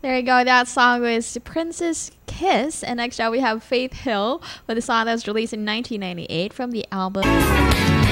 There you go. That song was Princess Kiss. And next up we have Faith Hill with a song that was released in 1998 from the album